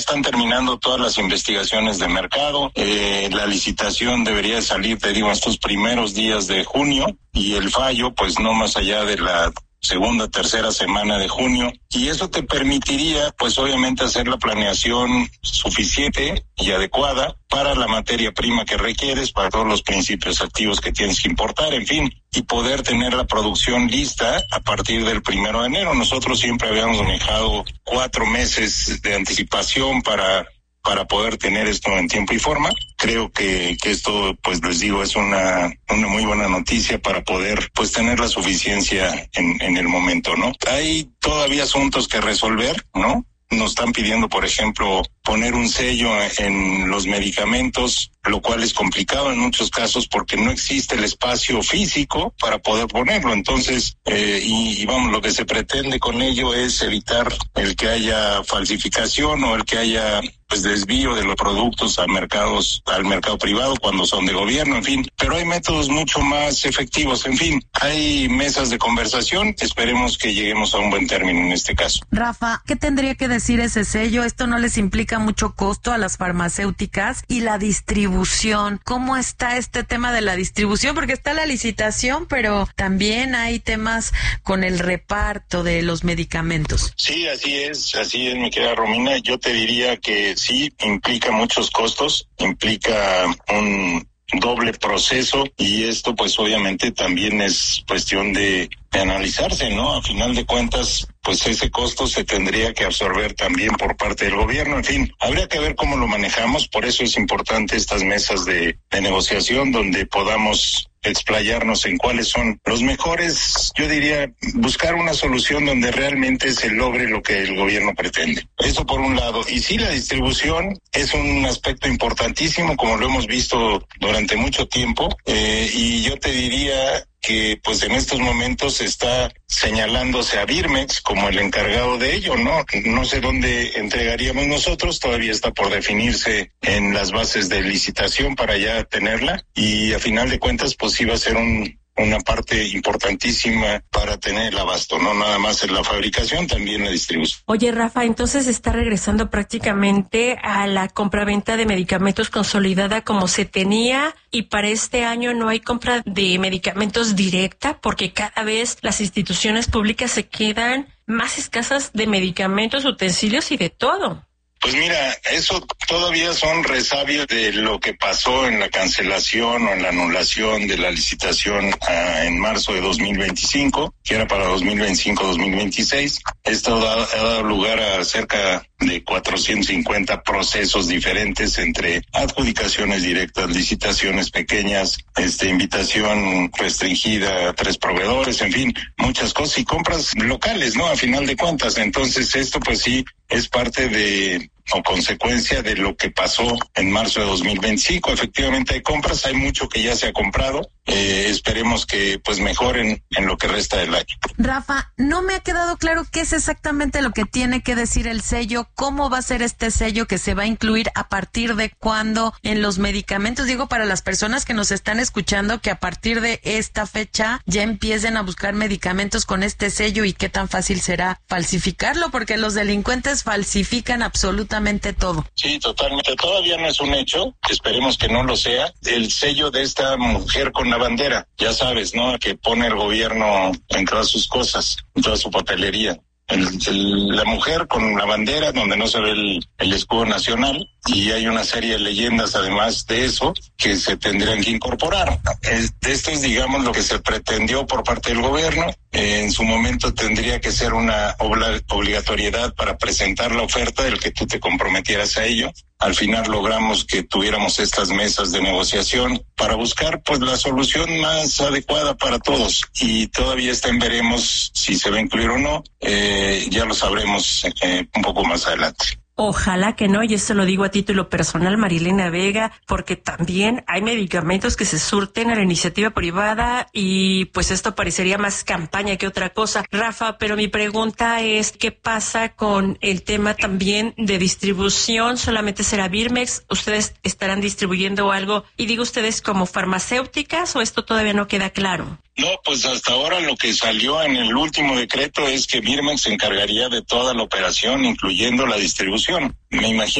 Están terminando todas las investigaciones de mercado. La licitación debería salir, te digo, estos primeros días de junio, y el fallo, pues no más allá de la segunda, tercera semana de junio, y eso te permitiría, pues obviamente, hacer la planeación suficiente y adecuada para la materia prima que requieres, para todos los principios activos que tienes que importar, en fin, y poder tener la producción lista a partir del 1 de enero. Nosotros siempre habíamos manejado 4 meses de anticipación para poder tener esto en tiempo y forma. Creo que esto, pues les digo, es una muy buena noticia para poder, pues, tener la suficiencia en el momento, ¿no? Hay todavía asuntos que resolver, ¿no? Nos están pidiendo, por ejemplo, poner un sello en los medicamentos, lo cual es complicado en muchos casos porque no existe el espacio físico para poder ponerlo. Entonces, vamos, lo que se pretende con ello es evitar el que haya falsificación o el que haya, pues, desvío de los productos al mercado privado cuando son de gobierno, en fin. Pero hay métodos mucho más efectivos, en fin. Hay mesas de conversación, esperemos que lleguemos a un buen término en este caso. Rafa, ¿qué tendría que decir ese sello? ¿Esto no les implica mucho costo a las farmacéuticas? Y la distribución, ¿cómo está este tema de la distribución? Porque está la licitación, pero también hay temas con el reparto de los medicamentos. Sí, así es, mi querida Romina. Yo te diría que sí, implica muchos costos, implica un doble proceso, y esto pues obviamente también es cuestión de analizarse, ¿no? A final de cuentas, pues ese costo se tendría que absorber también por parte del gobierno. En fin, habría que ver cómo lo manejamos. Por eso es importante estas mesas de negociación donde podamos explayarnos en cuáles son los mejores, yo diría, buscar una solución donde realmente se logre lo que el gobierno pretende. Eso por un lado. Y sí, la distribución es un aspecto importantísimo, como lo hemos visto durante mucho tiempo, y yo te diría que pues en estos momentos está señalándose a Birmex como el encargado de ello, ¿no? No sé dónde entregaríamos nosotros, todavía está por definirse en las bases de licitación para ya tenerla, y a final de cuentas pues iba a ser una parte importantísima para tener el abasto, no nada más en la fabricación, también la distribución. Oye, Rafa, entonces está regresando prácticamente a la compraventa de medicamentos consolidada como se tenía, y para este año no hay compra de medicamentos directa porque cada vez las instituciones públicas se quedan más escasas de medicamentos, utensilios y de todo. Pues mira, eso todavía son resabios de lo que pasó en la cancelación o en la anulación de la licitación en marzo de 2025, que era para 2025-2026. Esto ha dado lugar a cerca de 450 procesos diferentes entre adjudicaciones directas, licitaciones pequeñas, invitación restringida a 3 proveedores, en fin, muchas cosas, y compras locales, ¿no? A final de cuentas. Entonces esto pues sí es parte o consecuencia de lo que pasó en marzo de 2025. Efectivamente hay compras, hay mucho que ya se ha comprado. Esperemos que pues mejoren en lo que resta del año. Rafa, no me ha quedado claro qué es exactamente lo que tiene que decir el sello, cómo va a ser este sello que se va a incluir, a partir de cuándo en los medicamentos. Digo, para las personas que nos están escuchando, que a partir de esta fecha ya empiecen a buscar medicamentos con este sello, y qué tan fácil será falsificarlo, porque los delincuentes falsifican absolutamente todo. Sí, totalmente. Todavía no es un hecho, esperemos que no lo sea. El sello de esta mujer con la bandera, ya sabes, ¿no? Que pone el gobierno en todas sus cosas, en toda su papelería. La mujer con la bandera donde no se ve el escudo nacional, y hay una serie de leyendas además de eso que se tendrían que incorporar. Esto es, digamos, lo que se pretendió por parte del gobierno. En su momento tendría que ser una obligatoriedad para presentar la oferta del que tú te comprometieras a ello. Al final logramos que tuviéramos estas mesas de negociación para buscar pues la solución más adecuada para todos, y todavía está en veremos si se va a incluir o no. Ya lo sabremos un poco más adelante. Ojalá que no, y esto lo digo a título personal, Marilena Vega, porque también hay medicamentos que se surten a la iniciativa privada, y pues esto parecería más campaña que otra cosa. Rafa, pero mi pregunta es, ¿qué pasa con el tema también de distribución? ¿Solamente será Birmex? ¿Ustedes estarán distribuyendo algo? Y digo, ¿ustedes como farmacéuticas, o esto todavía no queda claro? No, pues hasta ahora lo que salió en el último decreto es que Birmex se encargaría de toda la operación, incluyendo la distribución. licitación. Me imagino